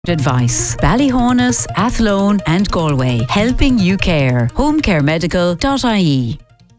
Advice. Ballyhonus, Athlone and Galway. Helping you care. homecaremedical.ie.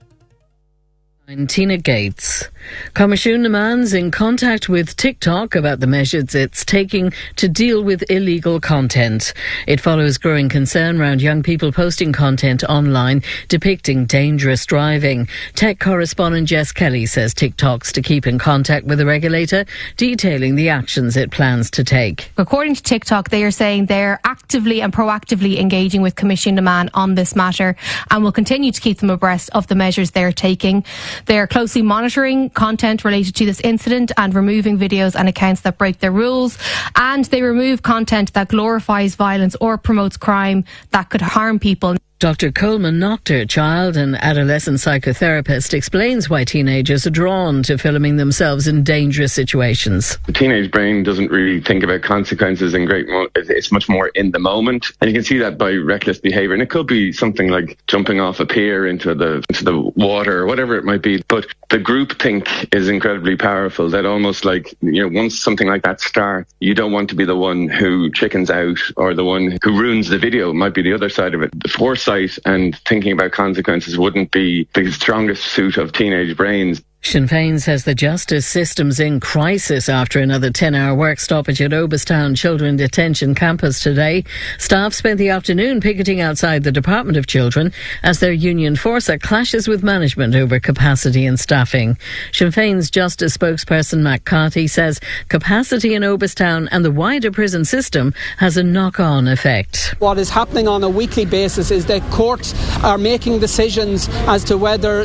Tina Gates. Coimisiún na Meán's in contact with TikTok about the measures it's taking to deal with illegal content. It follows growing concern around young people posting content online depicting dangerous driving. Tech correspondent Jess Kelly says TikTok's to keep in contact with the regulator, detailing the actions it plans to take. According to TikTok, they are saying they're actively and proactively engaging with Coimisiún na Meán on this matter and will continue to keep them abreast of the measures they're taking. They are closely monitoring content related to this incident and removing videos and accounts that break their rules, and they remove content that glorifies violence or promotes crime that could harm people. Dr. Coleman Noctor, child and adolescent psychotherapist, explains why teenagers are drawn to filming themselves in dangerous situations. The teenage brain doesn't really think about consequences in it's much more in the moment. And you can see that by reckless behaviour. And it could be something like jumping off a pier into the water or whatever it might be. But the groupthink is incredibly powerful, that almost like, once something like that starts, you don't want to be the one who chickens out or the one who ruins the video. It might be the other side of it. The foresight and thinking about consequences wouldn't be the strongest suit of teenage brains. Sinn Féin says the justice system's in crisis after another 10-hour work stoppage at Obistown Children Detention Campus today. Staff spent the afternoon picketing outside the Department of Children as their union Forsa clashes with management over capacity and staffing. Sinn Féin's justice spokesperson Matt Carty says capacity in Obistown and the wider prison system has a knock-on effect. What is happening on a weekly basis is that courts are making decisions as to whether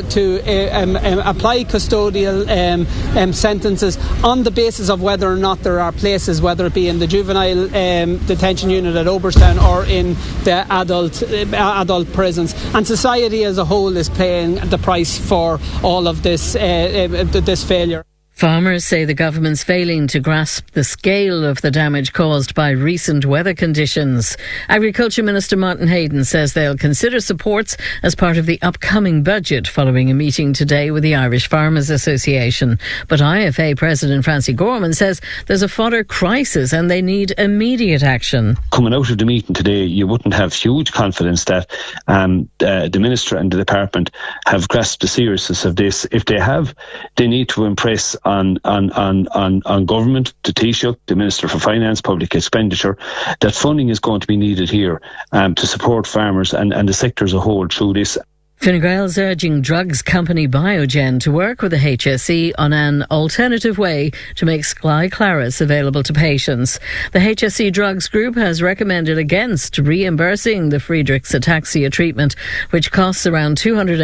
to apply custodial sentences on the basis of whether or not there are places, whether it be in the juvenile detention unit at Obistown or in the adult prisons. And society as a whole is paying the price for all of this failure. Farmers say the government's failing to grasp the scale of the damage caused by recent weather conditions. Agriculture Minister Martin Hayden says they'll consider supports as part of the upcoming budget following a meeting today with the Irish Farmers Association. But IFA President Francie Gorman says there's a fodder crisis and they need immediate action. Coming out of the meeting today, you wouldn't have huge confidence that the Minister and the Department have grasped the seriousness of this. If they have, they need to impress on government, the Taoiseach, the Minister for Finance, Public Expenditure, that funding is going to be needed here to support farmers and the sector as a whole through this. Fine Gael's urging drugs company Biogen to work with the HSE on an alternative way to make Skyclarys available to patients. The HSE Drugs Group has recommended against reimbursing the Friedreich's ataxia treatment, which costs around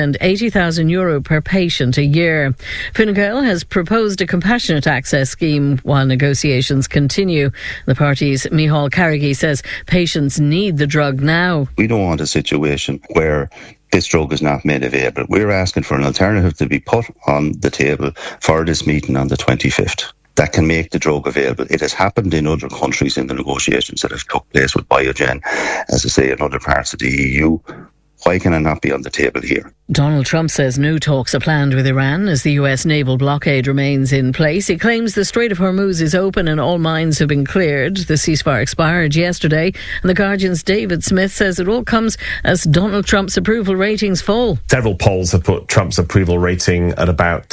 €280,000 per patient a year. Fine Gael has proposed a compassionate access scheme while negotiations continue. The party's Micheál Carrigy says patients need the drug now. We don't want a situation where this drug is not made available. We're asking for an alternative to be put on the table for this meeting on the 25th that can make the drug available. It has happened in other countries in the negotiations that have took place with Biogen, as I say, in other parts of the EU. Why can it not be on the table here? Donald Trump says no talks are planned with Iran as the US naval blockade remains in place. He claims the Strait of Hormuz is open and all mines have been cleared. The ceasefire expired yesterday, and The Guardian's David Smith says it all comes as Donald Trump's approval ratings fall. Several polls have put Trump's approval rating at about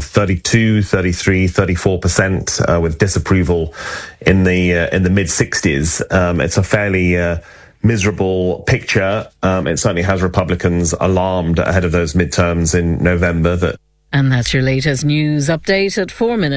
32, 33, 34%, with disapproval in the mid-60s. It's a fairly miserable picture. It certainly has Republicans alarmed ahead of those midterms in November. And that's your latest news update at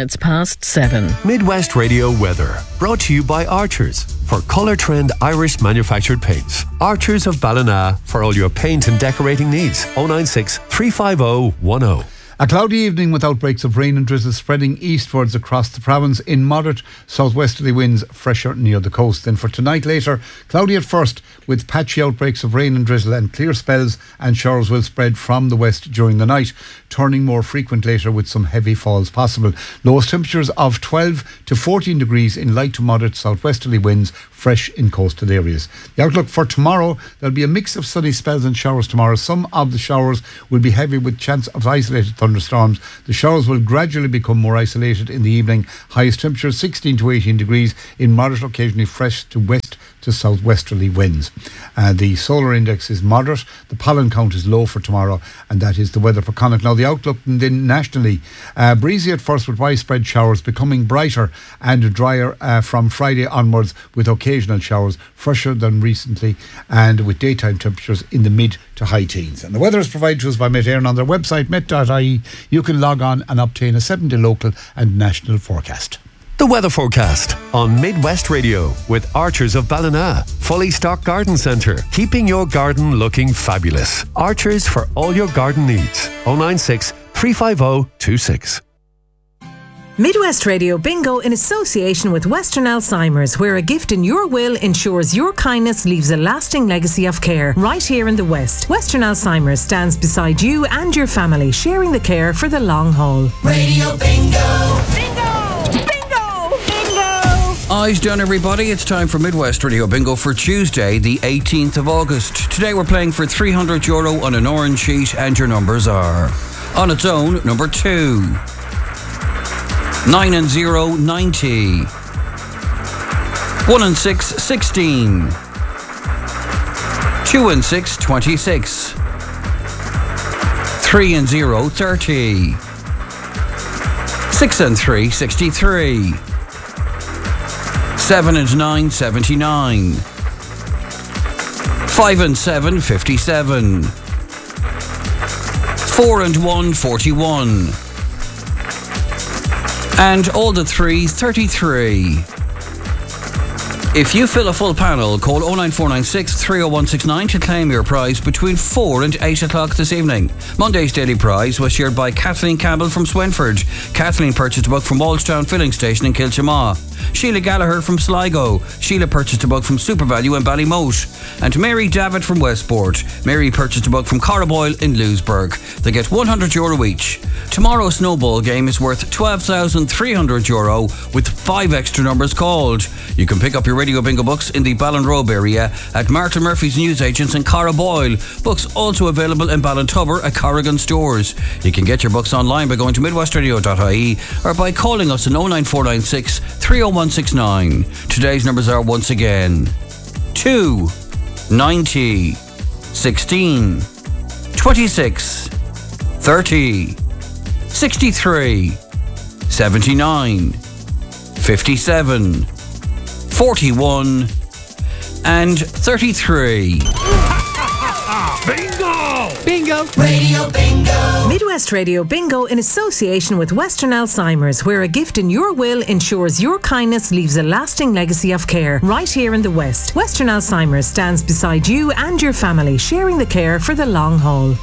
7:04. Midwest Radio weather, brought to you by Archers for Colour Trend Irish manufactured paints. Archers of Ballina for all your paint and decorating needs. 096 350 10. A cloudy evening with outbreaks of rain and drizzle spreading eastwards across the province in moderate southwesterly winds, fresher near the coast. Then for tonight later, cloudy at first with patchy outbreaks of rain and drizzle, and clear spells and showers will spread from the west during the night, turning more frequent later with some heavy falls possible. Lowest temperatures of 12 to 14 degrees in light to moderate southwesterly winds fresh in coastal areas. The outlook for tomorrow, there'll be a mix of sunny spells and showers tomorrow. Some of the showers will be heavy with chance of isolated thunderstorms. The showers will gradually become more isolated in the evening. Highest temperature 16 to 18 degrees in moderate, occasionally fresh to west to southwesterly winds. The solar index is moderate. The pollen count is low for tomorrow, and that is the weather for Connacht. Now the outlook then nationally, breezy at first with widespread showers, becoming brighter and drier from Friday onwards with occasional showers, fresher than recently, and with daytime temperatures in the mid to high teens. And the weather is provided to us by Met Éireann on their website met.ie. You can log on and obtain a 7-day local and national forecast. The weather forecast on Midwest Radio with Archers of Ballina. Fully stocked garden centre, keeping your garden looking fabulous. Archers for all your garden needs. 096 350 26. Midwest Radio Bingo in association with Western Alzheimer's, where a gift in your will ensures your kindness leaves a lasting legacy of care right here in the West. Western Alzheimer's stands beside you and your family, sharing the care for the long haul. Radio Bingo! Bingo! Eyes down, everybody. It's time for Midwest Radio Bingo for Tuesday, the 18th of August. Today we're playing for €300 on an orange sheet, and your numbers are: on its own, number 2, 9 and 0, 90, 1 and 6, 16, 2 and 6, 26, 3 and 0, 30, 6 and 3, 63, 7 and 9, 79, 5 and 7, 57, 4 and 1, 41, and all the 3s, 33. If you fill a full panel, call 09496 30169 to claim your prize between 4 and 8 o'clock this evening. Monday's daily prize was shared by Kathleen Campbell from Swinford. Kathleen purchased a book from Wallstown Filling Station in Kilchamaugh. Sheila Gallagher from Sligo. Sheila purchased a book from SuperValue in Ballymote. And Mary Davitt from Westport. Mary purchased a book from Carraboyle in Lewisburg. They get €100 each. Tomorrow's snowball game is worth €12,300 with 5 extra numbers called. You can pick up your Radio Bingo books in the Ballinrobe area at Martin Murphy's newsagents in Carraboyle. Books also available in Ballintubber at Corrigan stores. You can get your books online by going to midwestradio.ie or by calling us on 09496 30169. Today's numbers are once again 2, 90, 16, 26, 30, 63, 79, 57, 41 and 33. Bingo! Bingo! Radio Bingo! Midwest Radio Bingo in association with Western Alzheimer's, where a gift in your will ensures your kindness leaves a lasting legacy of care right here in the West. Western Alzheimer's stands beside you and your family, sharing the care for the long haul.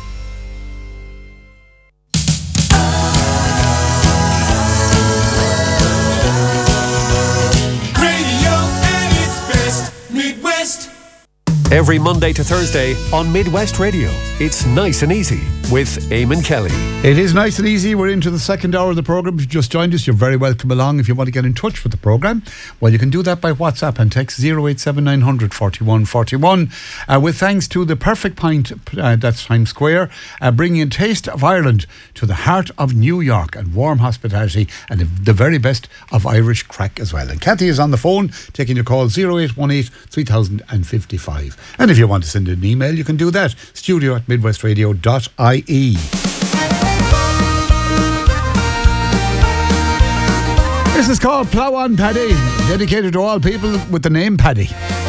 Every Monday to Thursday on Midwest Radio. It's Nice and Easy with Eamon Kelly. It is nice and easy. We're into the second hour of the programme. If you just joined us, you're very welcome along. If you want to get in touch with the programme, well, you can do that by WhatsApp and text 087900 41 41. With thanks to the Perfect Pint, that's Times Square, bringing a taste of Ireland to the heart of New York, and warm hospitality and the very best of Irish crack as well. And Kathy is on the phone taking your call 0818 3055. And if you want to send an email, you can do that. studio@midwestradio.ie. This is called Plough On Paddy, dedicated to all people with the name Paddy.